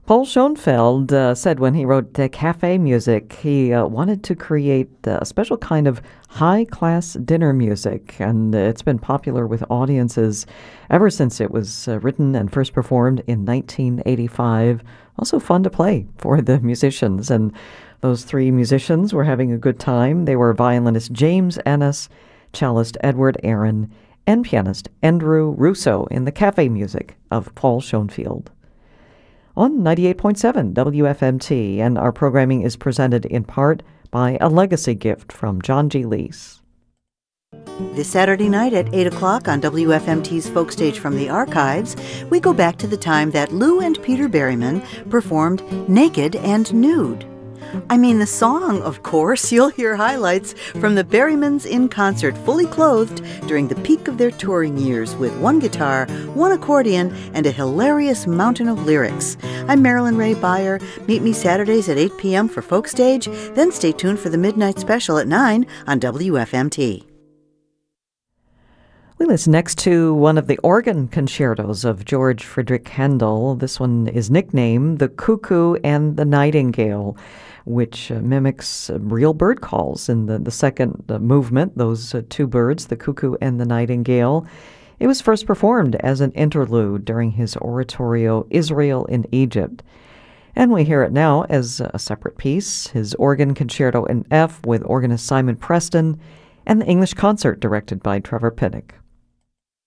Paul Schoenfeld said when he wrote cafe music, he wanted to create a special kind of high-class dinner music, and it's been popular with audiences ever since it was written and first performed in 1985. Also fun to play for the musicians, and those three musicians were having a good time. They were violinist James Ennis, cellist Edward Aaron, and pianist Andrew Russo in the cafe music of Paul Schoenfeld. On 98.7 WFMT, and our programming is presented in part by a legacy gift from John G. Lees. This Saturday night at 8 o'clock on WFMT's Folk Stage from the Archives, we go back to the time that Lou and Peter Berryman performed Naked and Nude. I mean the song, of course. You'll hear highlights from the Berrymans in concert, fully clothed during the peak of their touring years with one guitar, one accordion, and a hilarious mountain of lyrics. I'm Marilyn Ray Beyer. Meet me Saturdays at 8 p.m. for Folk Stage, then stay tuned for the Midnight Special at 9 on WFMT. We listen next to one of the organ concertos of George Frideric Handel. This one is nicknamed The Cuckoo and the Nightingale, which mimics real bird calls in the second movement, those two birds, the cuckoo and the nightingale. It was first performed as an interlude during his oratorio, Israel in Egypt. And we hear it now as a separate piece, his organ concerto in F with organist Simon Preston, and the English concert directed by Trevor Pinnock.